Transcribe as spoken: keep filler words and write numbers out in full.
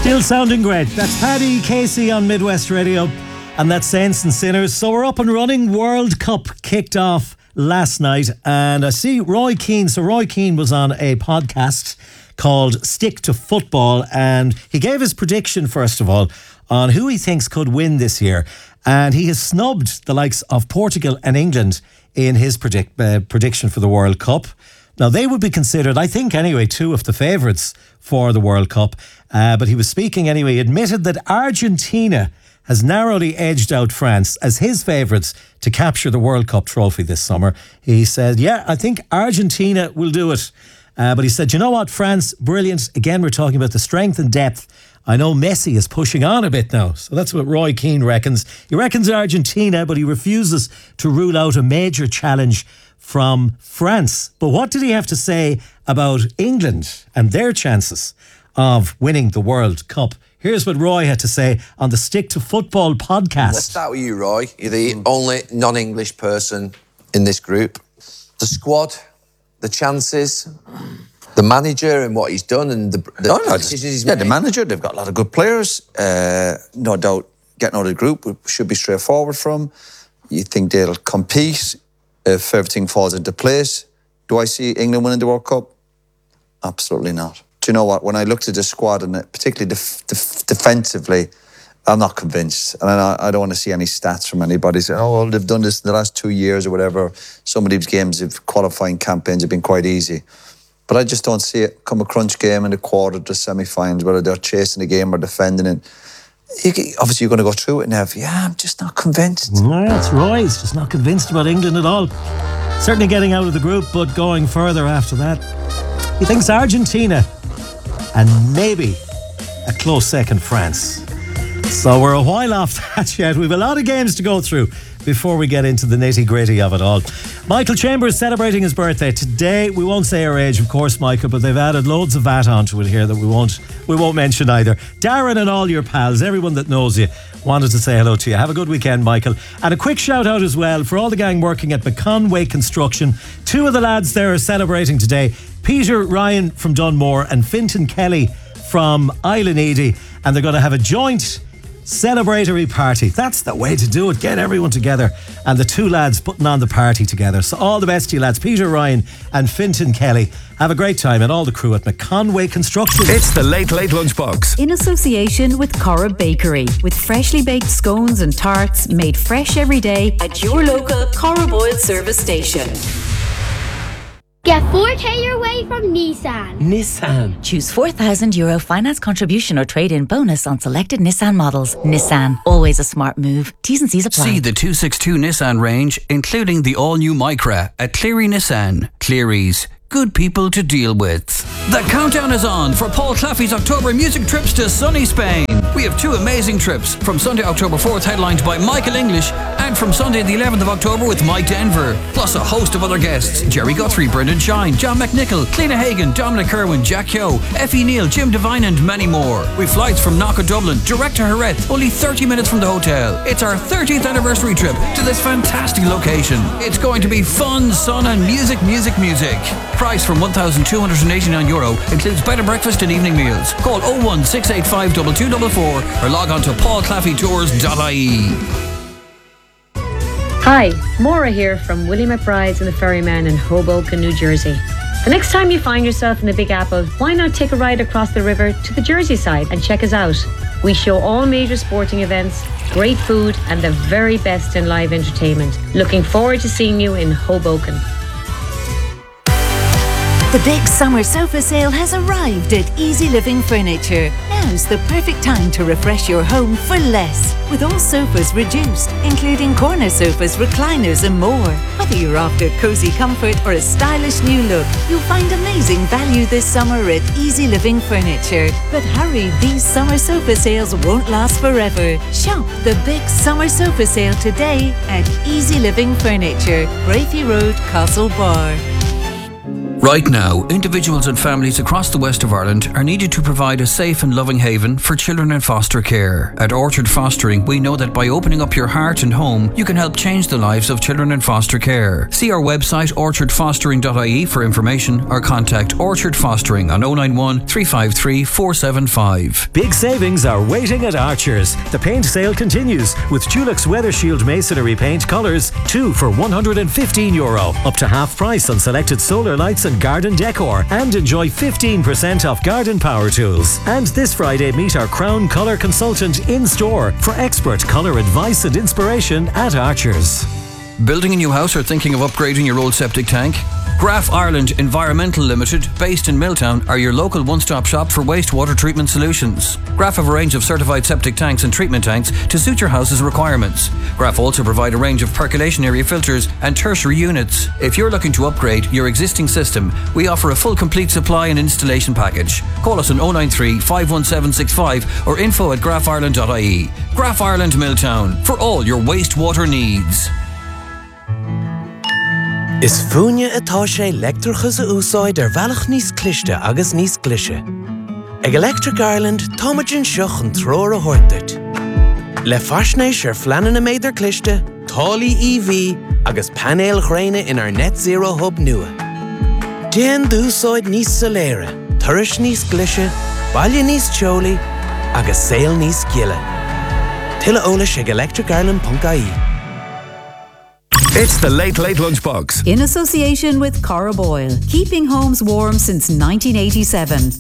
Still sounding great. That's Paddy Casey on Midwest Radio, and that's Saints and Sinners. So we're up and running. World Cup kicked off last night, and I see Roy Keane. So Roy Keane was on a podcast called Stick to Football, and he gave his prediction, first of all, on who he thinks could win this year. And he has snubbed the likes of Portugal and England in his predict, uh, prediction for the World Cup. Now, they would be considered, I think anyway, two of the favourites for the World Cup. Uh, but he was speaking anyway. He admitted that Argentina has narrowly edged out France as his favourites to capture the World Cup trophy this summer. He said, yeah, I think Argentina will do it. Uh, but he said, you know what, France, brilliant. Again, we're talking about the strength and depth. I know Messi is pushing on a bit now. So that's what Roy Keane reckons. He reckons Argentina, but he refuses to rule out a major challenge from France. But what did he have to say about England and their chances of winning the World Cup? Here's what Roy had to say on the Stick to Football podcast. Let's start with you, Roy. You're the mm. only non-English person in this group. The squad, the chances, the manager and what he's done and the, the no, no, decisions he's yeah, made. the manager, they've got a lot of good players. Uh, no doubt getting out of the group should be straightforward for them. You think they'll compete if everything falls into place. Do I see England winning the World Cup? Absolutely not. Do you know what? When I looked at the squad, and particularly def- def- defensively, I'm not convinced. And I, I don't want to see any stats from anybody saying, oh, well, they've done this in the last two years or whatever. Some of these games, have qualifying campaigns have been quite easy. But I just don't see it come a crunch game in the quarter to semi-finals, whether they're chasing the game or defending it. You, obviously, you're going to go through it and have, yeah, I'm just not convinced. No, it's Roy. He's just not convinced about England at all. Certainly getting out of the group, but going further after that. He thinks Argentina and maybe a close second France. So we're a while off that yet. We've a lot of games to go through before we get into the nitty-gritty of it all. Michael Chambers celebrating his birthday today. We won't say our age, of course, Michael, but they've added loads of V A T onto it here that we won't we won't mention either. Darren and all your pals, everyone that knows you, wanted to say hello to you. Have a good weekend, Michael. And a quick shout out as well for all the gang working at McConway Construction. Two of the lads there are celebrating today. Peter Ryan from Dunmore and Fintan Kelly from Island Eady. And they're going to have a joint celebratory party. That's the way to do it. Get everyone together, and the two lads putting on the party together. So all the best to you lads, Peter Ryan and Fintan Kelly. Have a great time, and all the crew at McConway Construction. It's the Late Late Lunchbox in association with Corra Bakery, with freshly baked scones and tarts made fresh every day at your local Corra Boyle service station. Get four K your way from Nissan. Nissan. Choose four thousand euro finance contribution or trade-in bonus on selected Nissan models. Nissan, always a smart move. T's and C's apply. See the two sixty-two Nissan range, including the all-new Micra at Cleary Nissan. Cleary's. Good people to deal with. The countdown is on for Paul Claffey's October music trips to sunny Spain. We have two amazing trips, from Sunday October fourth headlined by Michael English, and from Sunday the eleventh of October with Mike Denver, plus a host of other guests: Jerry Guthrie, Brendan Shine, John McNichol, Cleena Hagan, Dominic Kerwin, Jack Yo, Effie Neal, Jim Devine and many more. With flights from Knock Dublin direct to Jerez, only thirty minutes from the hotel. It's our thirtieth anniversary trip to this fantastic location. It's going to be fun, sun and music, music, music. Price from one thousand two hundred eighty-nine euro, includes bed and breakfast and evening meals. Call oh one six eight five two two four four or log on to paul claffey tours dot I E. Hi, Maura here from Willie McBride's and the Ferryman in Hoboken, New Jersey. The next time you find yourself in the Big Apple, why not take a ride across the river to the Jersey side and check us out? We show all major sporting events, great food and the very best in live entertainment. Looking forward to seeing you in Hoboken. The big summer sofa sale has arrived at Easy Living Furniture. Now's the perfect time to refresh your home for less. With all sofas reduced, including corner sofas, recliners and more. Whether you're after cozy comfort or a stylish new look, you'll find amazing value this summer at Easy Living Furniture. But hurry, these summer sofa sales won't last forever. Shop the big summer sofa sale today at Easy Living Furniture, Grafey Road, Castlebar. Right now, individuals and families across the west of Ireland are needed to provide a safe and loving haven for children in foster care. At Orchard Fostering, we know that by opening up your heart and home, you can help change the lives of children in foster care. See our website orchard fostering dot I E for information or contact Orchard Fostering on oh nine one, three five three, four seven five. Big savings are waiting at Archer's. The paint sale continues with Dulux Weather Shield Masonry Paint colours, two for one hundred fifteen euro, up to half price on selected solar lights and garden decor, and enjoy fifteen percent off garden power tools. And this Friday, meet our Crown Colour consultant in store for expert colour advice and inspiration at Archer's. Building a new house or thinking of upgrading your old septic tank? Graf Ireland Environmental Limited, based in Milltown, are your local one-stop shop for wastewater treatment solutions. Graf have a range of certified septic tanks and treatment tanks to suit your house's requirements. Graf also provide a range of percolation area filters and tertiary units. If you're looking to upgrade your existing system, we offer a full complete supply and installation package. Call us on oh nine three, five one seven six five or info at graf ireland dot I E. Graf Ireland Milltown, for all your wastewater needs. Is fúine atá sé leictreachas a úsáid ar bhealach níos cliste agus níos clise. Ag Electric Ireland, táimeann seach an tróir a thuirteart. Le faisnéis ar fleanan na méidir cliste, tálaí E V agus panéal ghréine in our net zero hub nua. Déan d'úsáid níos soléire, turais níos clise, baile níos teolaí agus saol níos giile. Tuilleadh eolais ag electric ireland dot I E. It's the Late Late Lunchbox. In association with Cora Boyle, keeping homes warm since nineteen eighty-seven.